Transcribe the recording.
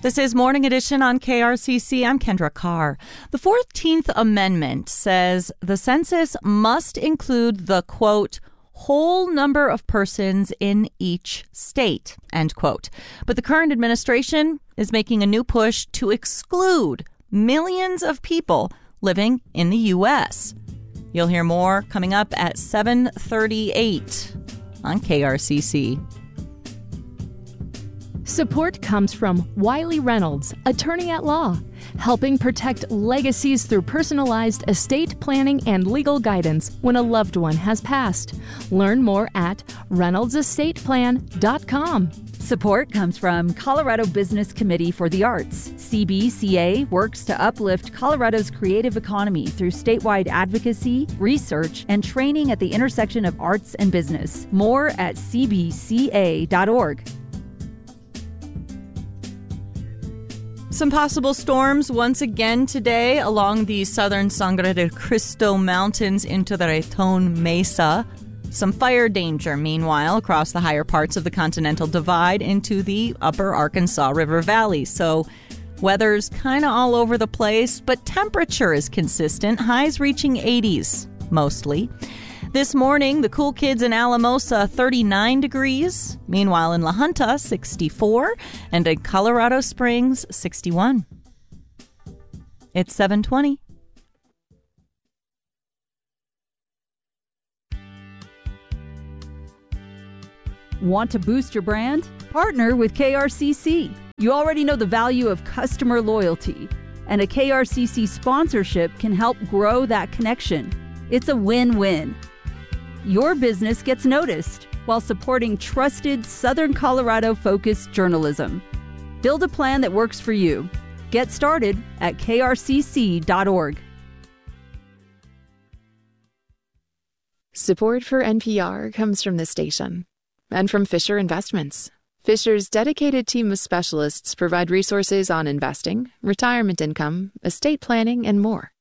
This is Morning Edition on KRCC. I'm Kendra Carr. The 14th Amendment says the census must include the, quote, whole number of persons in each state, end quote. But the current administration is making a new push to exclude millions of people living in the U.S. You'll hear more coming up at 7:38 on KRCC. Support comes from Wiley Reynolds, attorney at law, helping protect legacies through personalized estate planning and legal guidance when a loved one has passed. Learn more at ReynoldsEstatePlan.com. Support comes from Colorado Business Committee for the Arts. CBCA works to uplift Colorado's creative economy through statewide advocacy, research, and training at the intersection of arts and business. More at cbca.org. Some possible storms once again today along the southern Sangre de Cristo Mountains into the Raton Mesa. Some fire danger, meanwhile, across the higher parts of the Continental Divide into the upper Arkansas River Valley. So weather's kind of all over the place, but temperature is consistent, highs reaching 80s mostly. This morning, the cool kids in Alamosa, 39 degrees. Meanwhile, in La Junta, 64. And in Colorado Springs, 61. It's 7:20. Want to boost your brand? Partner with KRCC. You already know the value of customer loyalty, and a KRCC sponsorship can help grow that connection. It's a win-win. Your business gets noticed while supporting trusted Southern Colorado-focused journalism. Build a plan that works for you. Get started at krcc.org. Support for NPR comes from the station and from Fisher Investments. Fisher's dedicated team of specialists provide resources on investing, retirement income, estate planning, and more.